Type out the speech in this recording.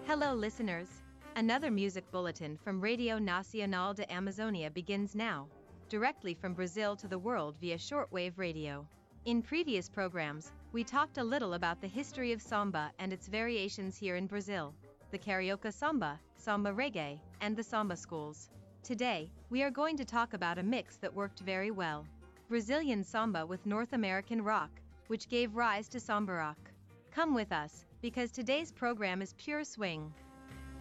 Hello, listeners. Another music bulletin from Radio Nacional de Amazonia begins now, directly from Brazil to the world via shortwave radio. In previous programs, we talked a little about the history of samba and its variations here in Brazil, the carioca samba, samba reggae, and the samba schools. Today, we are going to talk about a mix that worked very well. Brazilian samba with North American rock, which gave rise to samba rock. Come with us, because today's program is pure swing.